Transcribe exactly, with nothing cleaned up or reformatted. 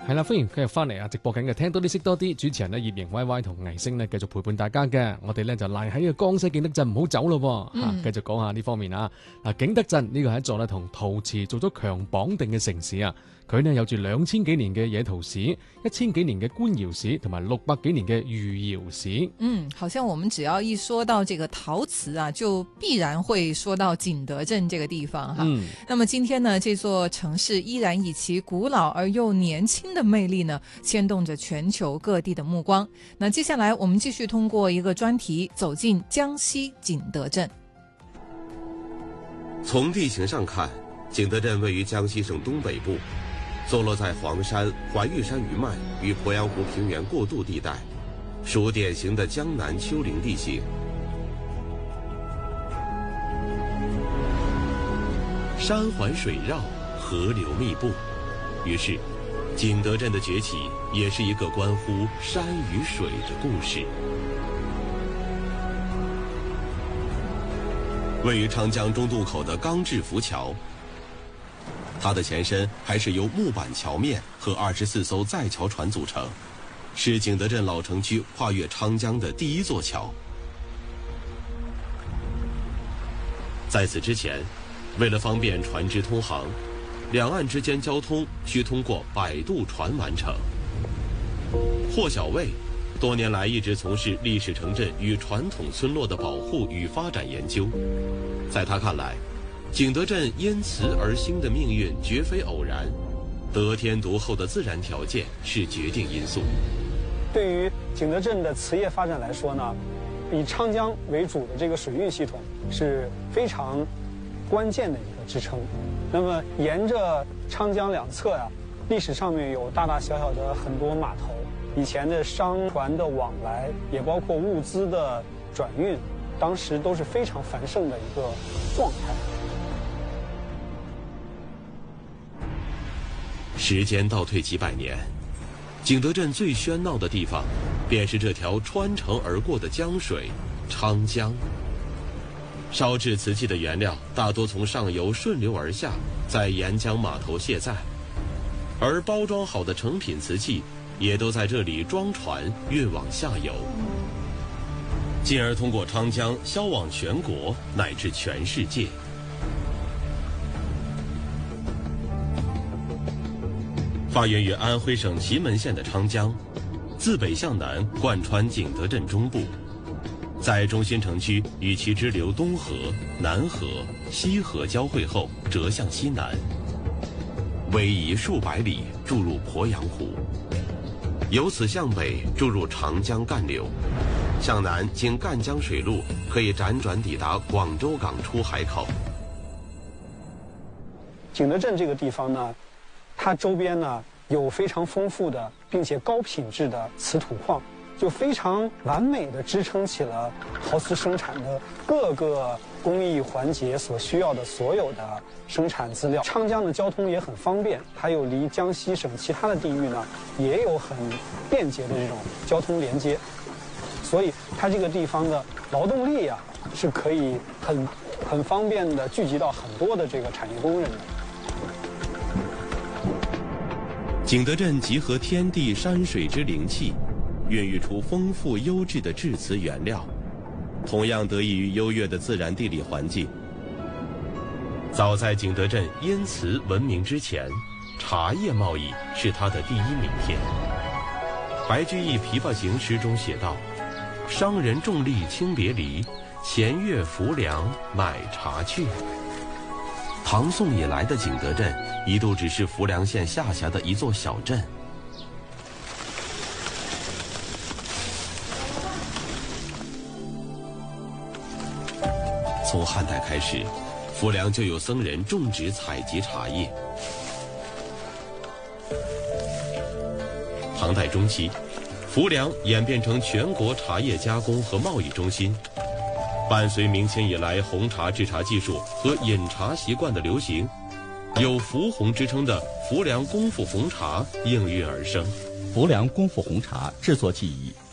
係啦，歡迎繼續翻嚟啊！直播緊嘅聽多啲識多啲，主持人呢葉瑩 Y Y 同魏星呢繼續陪伴大家嘅。我哋呢就賴喺個江西景德鎮唔好走咯，吓、嗯，繼續講下呢方面啊。嗱，景德鎮呢個係一座呢同陶瓷做咗強綁定嘅城市啊。佢呢有住兩千幾年嘅冶陶史，一千幾年嘅官窯史，同埋六百幾年嘅御窯史。 嗯，好像我們只要一說到這個陶瓷啊，就必然會說到景德鎮這個地方哈。嗯，那麼今天呢，這座城市依然以其古老而又年輕的魅力呢，牽動着全球各地的目光。那接下來我們繼續通過一個專題走進江西景德鎮。 從地形上看，景德鎮位於江西省東北部，坐落在黃山、環玉山餘脈與鄱陽湖平原過渡地帶，屬典型的江南丘陵地形。山環水繞，河流密布，於是景德鎮的崛起也是一個關乎山與水的故事。位於長江中渡口的鋼制浮橋，它的前身還是由木板橋面和二十四艘載橋船組成，是景德鎮老城區跨越長江的第一座橋。在此之前，為了方便船隻通航，兩岸之間交通需通過擺渡船完成。霍小衛多年來一直從事歷史城鎮與傳統村落的保護與發展研究，在他看來，景德鎮因瓷而興的命運絕非偶然，得天獨厚的自然條件是決定因素。 對於景德鎮的瓷業發展來說呢，以長江為主的這個水運系統是非常關鍵的一個支撐。那麼沿着長江兩側呀、啊，歷史上面有大大小小的很多碼頭，以前的商船的往來，也包括物資的轉運，當時都是非常繁盛的一個狀態。 時間倒退幾百年，景德鎮最喧鬧的地方，便是這條穿城而過的江水長江。燒製瓷器的原料大多從上游順流而下，在沿江碼頭卸載，而包裝好的成品瓷器也都在這裡裝船運往下游，進而通過長江銷往全國乃至全世界。發源於安徽省祁門縣的長江，自北向南貫穿景德鎮中部，在中心城區與其支流東河、南河、西河交匯後折向西南，逶迤數百里注入鄱陽湖，由此向北注入長江幹流，向南經贛江水路可以輾轉抵達廣州港出海口。 景德鎮這個地方呢，它周邊呢有非常豐富的並且高品質的瓷土礦，就非常完美的支撐起了陶瓷生產的各個工藝環節所需要的所有的生產資料。長江的交通也很方便，還有離江西省其他的地域呢也有很便捷的這種交通連接，所以它這個地方的勞動力啊是可以很很方便的聚集到很多的這個產業工人的。 景德鎮集合天地山水之靈氣，孕育出豐富優質的製瓷原料，同樣得益於優越的自然地理環境。早在景德鎮因瓷聞名之前，茶葉貿易是它的第一名片。白居易《琵琶行》詩中寫道：商人重利輕別離，前越浮梁買茶去。唐宋以來的景德鎮一度只是浮梁縣下轄的一座小鎮。從漢代開始，浮梁就有僧人種植採集茶葉。唐代中期，浮梁演變成全國茶葉加工和貿易中心。伴隨明清以來紅茶製茶技術和飲茶習慣的流行，有浮紅之稱的浮梁功夫紅茶應運而生。 浮梁功夫紅茶製作技藝